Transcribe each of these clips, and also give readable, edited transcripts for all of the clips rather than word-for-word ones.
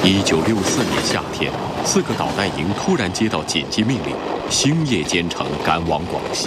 1964年夏天，4个导弹营突然接到紧急命令，星夜兼程赶往广西。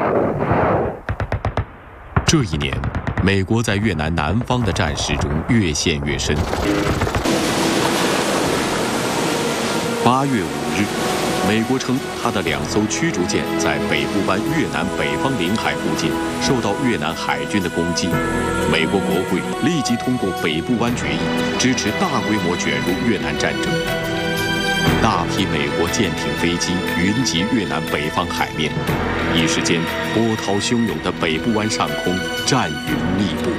这一年，美国在越南南方的战事中越陷越深。8月5日，美国称他的2艘驱逐舰在北部湾越南北方领海附近受到越南海军的攻击。美国国会立即通过北部湾决议，支持大规模卷入越南战争。大批美国舰艇、飞机云集越南北方海面，一时间波涛汹涌的北部湾上空战云密布。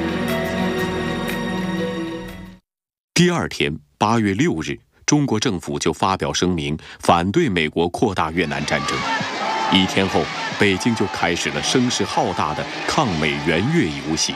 第2天，8月6日。中国政府就发表声明，反对美国扩大越南战争。1天后，北京就开始了声势浩大的抗美援越游行。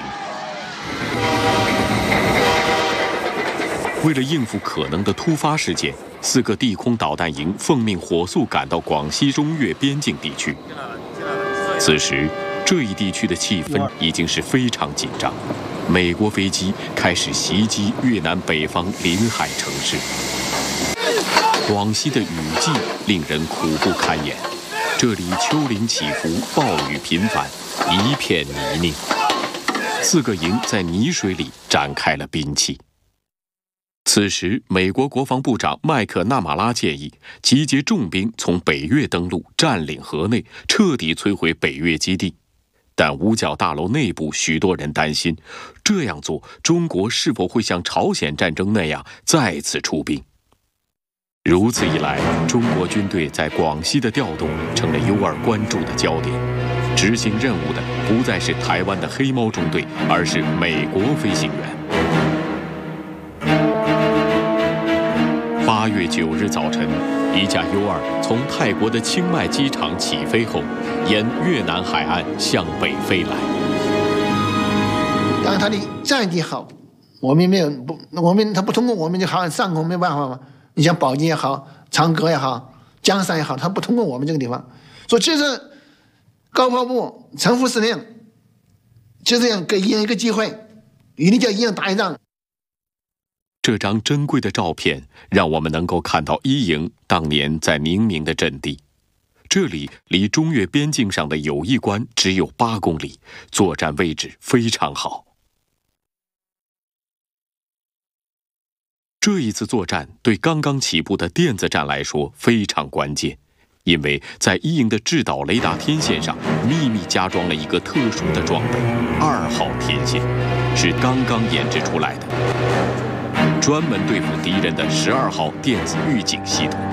为了应付可能的突发事件，4个地空导弹营奉命火速赶到广西中越边境地区。此时，这一地区的气氛已经是非常紧张，美国飞机开始袭击越南北方临海城市。广西的雨季令人苦不堪言，这里丘陵起伏，暴雨频繁，一片泥泞。4个营在泥水里展开了兵器。此时，美国国防部长麦克纳马拉建议集结重兵从北越登陆，占领河内，彻底摧毁北越基地。但五角大楼内部许多人担心，这样做中国是否会像朝鲜战争那样再次出兵？如此一来，中国军队在广西的调动成了U2关注的焦点。执行任务的不再是台湾的黑猫中队，而是美国飞行员。8月9日早晨，一架U2从泰国的清迈机场起飞后，沿越南海岸向北飞来。 当然，他的战绩好，我们没有不，他不通过我们的海岸上空没办法嘛。你像宝鸡也好，长葛也好，江山也好，他不通过我们这个地方，所以这是高炮部陈副司令就这样给一人一个机会，一定叫一人打一仗。 这张珍贵的照片让我们能够看到一营当年在宁明的阵地，这里离中越边境上的友谊关只有8公里，作战位置非常好。这一次作战对刚刚起步的电子战来说非常关键，因为在一营的制导雷达天线上秘密加装了一个特殊的装备，2号天线，是刚刚研制出来的，专门对付敌人的12号电子预警系统。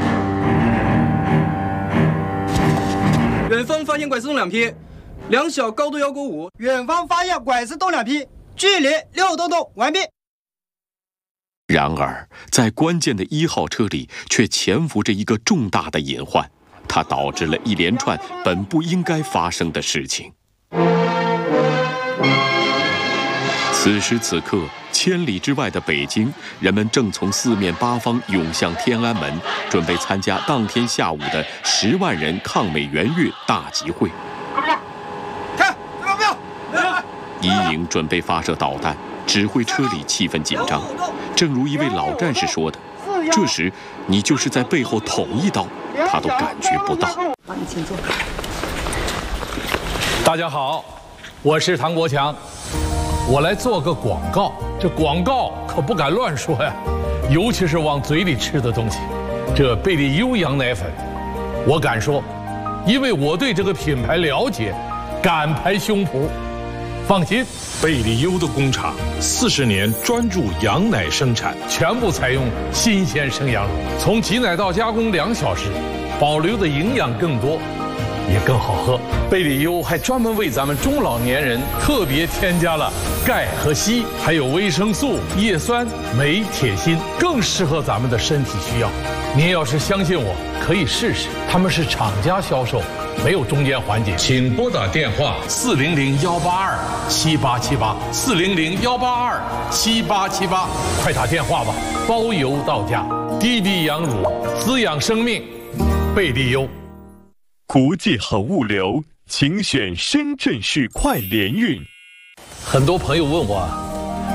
远方发现拐子洞2批，2小高度195。 远方发现拐子洞2批，距离6洞洞，完毕。 然而，在关键的1号车里，却潜伏着一个重大的隐患，它导致了一连串本不应该发生的事情。此时此刻，千里之外的北京，人们正从4面8方涌向天安门，准备参加当天下午的10万人抗美援越大集会。 看，这个一营准备发射导弹，指挥车里气氛紧张。正如一位老战士说的，这时你就是在背后捅一刀，他都感觉不到。 请坐。 大家好，我是唐国强，我来做个广告。这广告可不敢乱说呀，尤其是往嘴里吃的东西。这贝利优羊奶粉，我敢说，因为我对这个品牌了解，敢拍胸脯。放心， 贝利优的工厂40年专注羊奶生产， 全部采用新鲜生羊乳，从挤奶到加工2小时，保留的营养更多，也更好喝。贝利优还专门为咱们中老年人特别添加了钙和硒，还有维生素、叶酸、镁、铁、锌，更适合咱们的身体需要。您要是相信我，可以试试，他们是厂家销售，没有中间环节。 请拨打电话 400-182-7878，400-182-7878，快打电话吧，包邮到家。滴滴羊乳，滋养生命，贝利优。 国际好物流，请选深圳市快联运。 很多朋友问我，